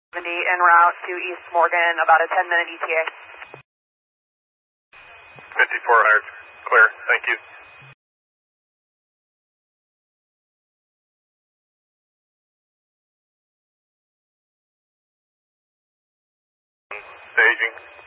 en route to East Morgan, about a 10-minute ETA. 5400, clear, thank you. Staging.